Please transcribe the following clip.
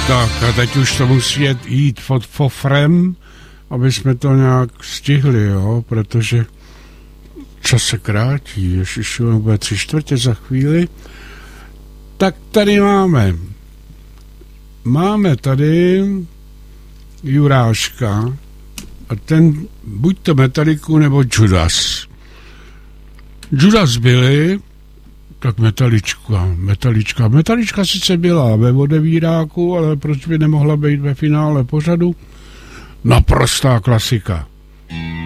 Tak a teď už to musí jít pod fofrem, aby jsme to nějak stihli, jo, protože čas se krátí, ještě bude 3/4 za chvíli. Tak tady máme tady Juráška a ten buď to Metalliku nebo Judas. Judas byli, tak Metalička sice byla ve odevíráku, ale proč by nemohla být ve finále pořadu? Naprostá klasika.